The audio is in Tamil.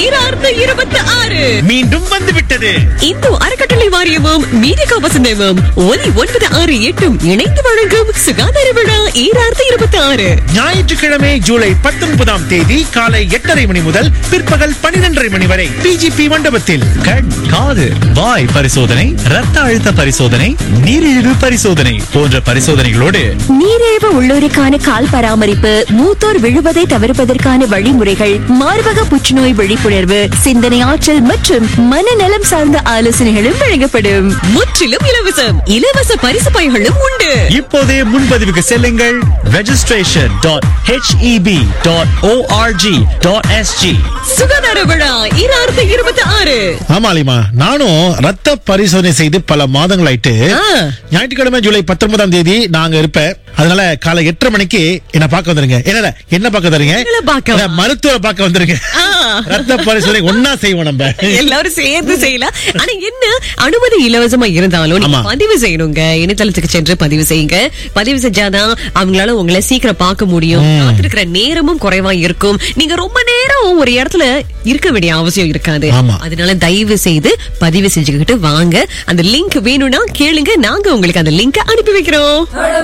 2026 மீண்டும் வந்துவிட்டது. இந்து அறக்கட்டளை வாரியமும் மீடியா வசந்தமும் ஒலி 968 இணைந்து வழங்கும் சுகாதார விழா 2026. ஞாயிற்றுக்கிழமை ஜூலை 19ஆம் தேதி காலை 8:30 மணி முதல் பிற்பகல் 12:30 மணி வரை பிஜிபி மண்டபத்தில் கண், காது, வாய் பரிசோதனை, ரத்த அழுத்த பரிசோதனை, நீரிழிவு பரிசோதனை போன்ற பரிசோதனைகளோடு நீரிழிவு உள்ளோருக்கான கால் பராமரிப்பு, மூத்தோர் விழுவதை தவிர்ப்பதற்கான வழிமுறைகள், மார்பக புற்றுநோய் விழிப்புணர்வு, சிந்தனை ஆற்றல் மற்றும் மனநலம் சார்ந்த ஆலோசனைகளும் வழங்கப்படும். முற்றிலும் இலவசம். இலவச பரிசு பைகளும் உண்டு. இப்போதே முன்பதிவுக்கு செல்லுங்கள். registration.heb.org.sg. சுகாதார விழா 2026. ஆமாலிமா, நானும் ரத்த பரிசோதனை செய்து பல மாதங்கள் ஆயிட்டு. ஞாயிற்றுக்கிழமை ஜூலை 19ஆம் தேதி நாங்க இருப்பேன். அதனால காலை 8:30 மணிக்கு என்ன பார்க்க வந்துருங்க. என்ன பார்க்க வந்துருங்க? மருத்துவரை பார்க்க வந்துருங்க. ரத்த பரிசோதனை ஒன்னா செய்வோம் நம்ம எல்லாரும் சேர்ந்து செய்யலாம். ஆனா என்ன, அனுமதி இலவசமா இருந்தாலும் நீங்க பதிவு செய்யணுங்க. இணையதளத்துக்கு சென்று பதிவு செய்யுங்க. பதிவு செஞ்சாதான் அவங்களால உங்களை சீக்கிரம் பார்க்க முடியும். காத்திருக்கிற நேரமும் குறைவா இருக்கும். நீங்க ரொம்ப நேரம் ஒரு இடத்துல இருக்க வேண்டிய அவசியம் இருக்காது. அதனால தயவு செய்து பதிவு செஞ்சுக்கிட்டு வாங்க. அந்த லிங்க் வேணும்னா கேளுங்க. நாங்க உங்களுக்கு அந்த லிங்க் அனுப்பி வைக்கிறோம்.